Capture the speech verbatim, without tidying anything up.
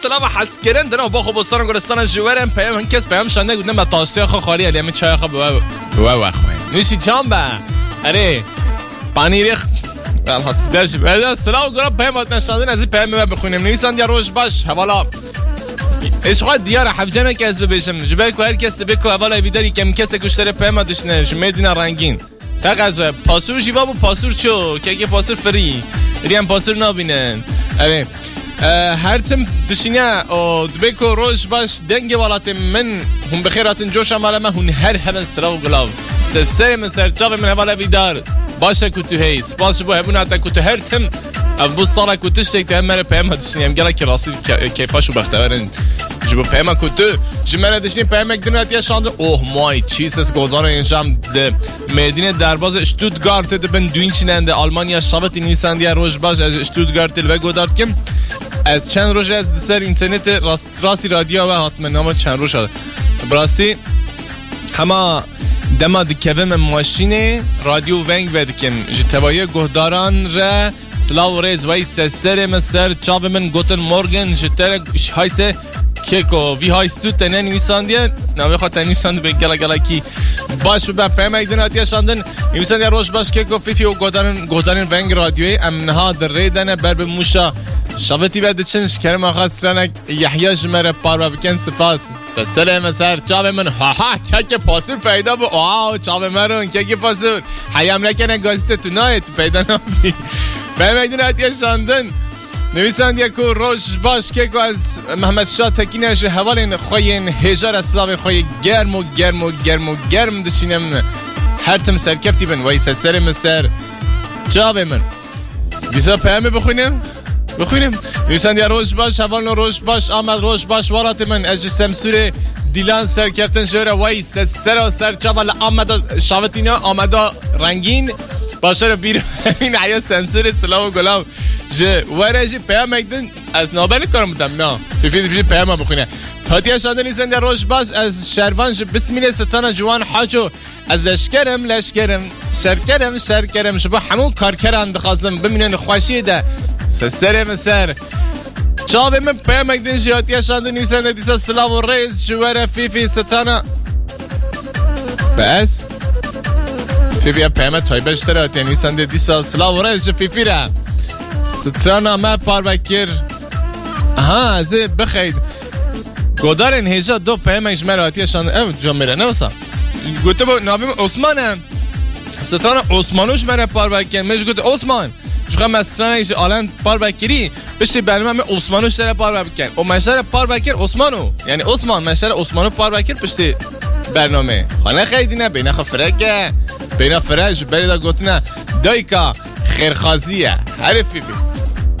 سلام حس کردن دنا با خوب استان گلستان جوارم پیام هن کس پیام شنده گفتم با تاشتی خو خالی علی همین چای خو بوا بوا خوین نوشی جنبه اره پنیر الحاصل درش بعد سلام گرام پیام نشاندن از این پیام بخونیم نویسند یا روش باش حوالا اشغال دیار حفجانه که از ببیشم جبر کو هر کس بکو حوالا ویداری کم کس کشتر پیام داشتن جمردین رنگین تقاضا پاسور جیبا بو پاسور چو که که پاسور فری ریم پاسور نبینن اره هر تم دشینه او دبیکو روش باش دنگ والات من هم بخیراتن جوشم والا من هن هر همن سراو گلاو سر من سر جاو من والا ویدار باشه کتو هی سپاس بو همون حتی کتو هر تم ابو صاله کتوش تک همه پیام دشینه هم گلا که راستی کیفاشو بختورن جبو پیام کتو جمره دشینه پیام کدنات یا شاندر اوه مای چیزس گودار اینجام د مدینه درباز اشتوتگارت د بن دوینچنند آلمانیا شابت نیساند یا روش باش از اشتوتگارت و گودارت کم از چند روز از سر اینترنت راست راستی رادیو و حتما نام چند روز شد براستی همه دما دکوم ماشین رادیو ونگ ودکم جتوایی گهداران را سلاو ریز وی سر مسر چاو من گوتن مورگن جتر هایسه کیکو وی هایستو تنه نویساندیه ناوی خواه تنه نویساند به گلا گلا کی باش به پیام ایدناتی شاندن نویساندیه روش باش کیکو فیفی و گهداران گهداران ونگ رادیوی امنها در ریدنه بر به موشا شافتی بعد چنش کرم آخا سرانک یحیی جمره پارو بکن سپاس سلام سر چاو من ها ها که که پاسور پیدا بو آو چاو مرون که که پاسور حیام نکنه گازیت تو نایت پیدا نبی به مگدوناتی شاندن نویسند یکو روش باش که که از محمد شاه تکینش حوالین خوین هجار اسلاو خوی گرم و گرم و گرم و گرم دشینم هر تم سرکفتی بن وای سر مسر چاو من دیسا پیام بخونیم بخونیم نویسند یا روش باش حوال نو روش باش آمد روش باش وارات من اجی سمسور دیلان سر کفتن شوره وای سر و سر چاول آمد شاوتینا آمد رنگین باشه رو بیرو این عیا سنسور سلام و گلام جه وره جی پیام اکدن از نابلی کارم بودم نه فیفید بیشی پیام بخونه پاتیا شانده نیستند یا روش باش از شروان جه بسمیل ستان جوان حاجو از لشکرم لشکرم شرکرم شرکرم شبا همون کارکران دخواستم بمینن خوشی ده سر مسر چاوه من پیام اکدن جهاتی شانده نیستند دیسا سلام و ریز شواره فیفی ستانا بس فیفی پیام تایبش تره تی نیستند دیسا سلام و ریز فیفی را ستانا ما پاروکر ها از بخید گودارن هیجا دو پیام اجمه راتی شانده ام جامره نوسا گوته با نابیم عثمانم ستانا عثمانوش مره پاروکر مش گوته عثمان شخه مسترانه ایش آلند پار بکری بشه برنامه عثمانو شده پار بکن و مشهر پار بکر عثمانو یعنی عثمان مشهر عثمانو پار بکر پشت برنامه خانه خیلی نه بینه خو فرکه بینه فرج بریده گوتنه دایکا خیرخازیه هر فیفی